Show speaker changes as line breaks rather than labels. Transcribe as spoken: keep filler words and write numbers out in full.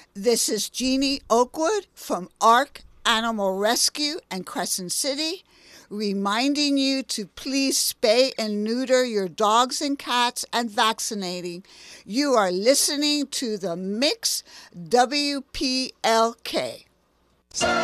This is Jeannie Oakwood from ARC Animal Rescue and Crescent City, reminding you to please spay and neuter your dogs and cats and vaccinating. You are listening to the Mix W P L K.